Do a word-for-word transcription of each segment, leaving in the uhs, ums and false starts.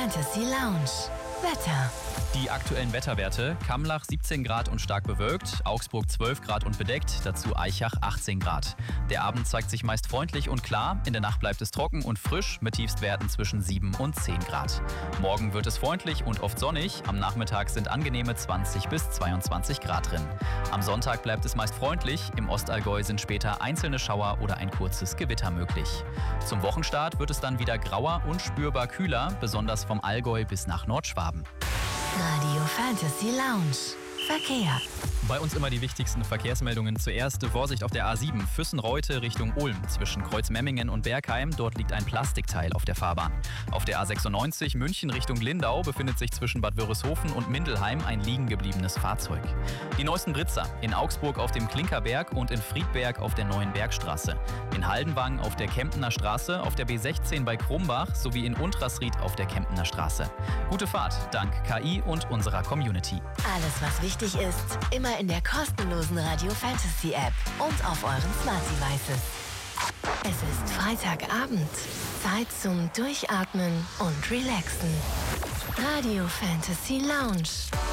Fantasy Lounge. Wetter. Die aktuellen Wetterwerte: Kamlach siebzehn Grad und stark bewölkt, Augsburg zwölf Grad und bedeckt, dazu Aichach achtzehn Grad. Der Abend zeigt sich meist freundlich und klar, in der Nacht bleibt es trocken und frisch mit Tiefstwerten zwischen sieben und zehn Grad. Morgen wird es freundlich und oft sonnig, am Nachmittag sind angenehme zwanzig bis zweiundzwanzig Grad drin. Am Sonntag bleibt es meist freundlich, im Ostallgäu sind später einzelne Schauer oder ein kurzes Gewitter möglich. Zum Wochenstart wird es dann wieder grauer und spürbar kühler, besonders vom Allgäu bis nach Nordschwaben. Radio Fantasy Lounge. Verkehr. Bei uns immer die wichtigsten Verkehrsmeldungen. Zuerst Vorsicht auf der A sieben, Füssen-Reute Richtung Ulm. Zwischen Kreuzmemmingen und Bergheim, dort liegt ein Plastikteil auf der Fahrbahn. Auf der A sechsundneunzig, München Richtung Lindau, befindet sich zwischen Bad Wörishofen und Mindelheim ein liegen gebliebenes Fahrzeug. Die neuesten Blitzer: in Augsburg auf dem Klinkerberg und in Friedberg auf der Neuen Bergstraße. In Haldenwang auf der Kemptener Straße, auf der B sechzehn bei Krumbach sowie in Untersried auf der Kemptener Straße. Gute Fahrt, dank K I und unserer Community. Alles, was wichtig ist, immer in der kostenlosen Radio Fantasy App und auf euren Smart Devices. Es ist Freitagabend. Zeit zum Durchatmen und Relaxen. Radio Fantasy Lounge.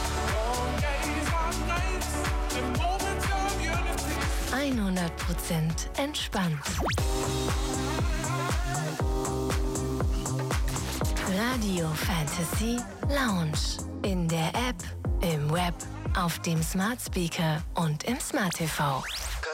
hundert Prozent entspannt. Radio Fantasy Lounge. In der App, im Web, auf dem Smart Speaker und im Smart T V.